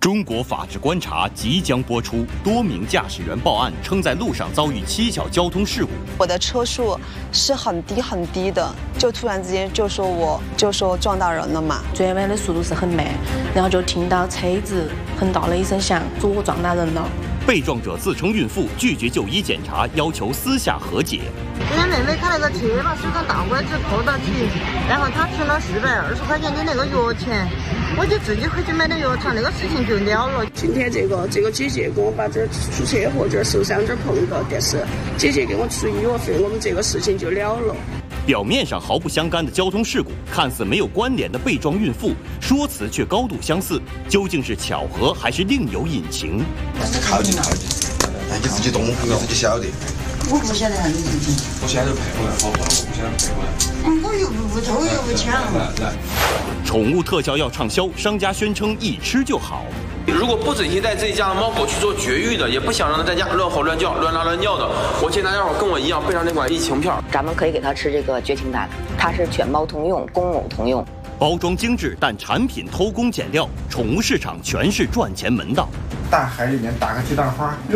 中国法制观察即将播出，多名驾驶员报案称在路上遭遇蹊跷交通事故。 我的车速是很低的，就突然之间就说撞到人了嘛。 转弯的速度是很慢，然后就听到车子很大的一声响，说我撞到人了。 被撞者自称孕妇，拒绝就医检查，要求私下和解。 人家妹妹她那个车嘛，是跟大拐子拖到起，然后她存了420块钱的那个药钱，我就自己回去买的药厂，那个事情就了了。 今天这个姐姐跟我把这出车祸这受伤这碰到，但是姐姐给我出医药费，我们这个事情就了了。 表面上毫不相干的交通事故，看似没有关联的被撞孕妇，说辞却高度相似，究竟是巧合还是另有隐情？ 靠近，你自己动，你自己晓得。 我不晓得啥子事情。 我现在就赔回来，好不好？我现在赔回来。 我又不偷又不抢。 来。 宠物特效药畅销，商家宣称一吃就好。 如果不仔细带自己家的猫狗去做绝育的，也不想让它在家乱吼乱叫、乱拉乱叫的，我建议大家伙跟我一样备上那款益情片。 咱们可以给它吃这个绝情丹，它是犬猫通用，公母通用。 包装精致，但产品偷工减料，宠物市场全是赚钱门道。 大海里面打个鸡蛋花。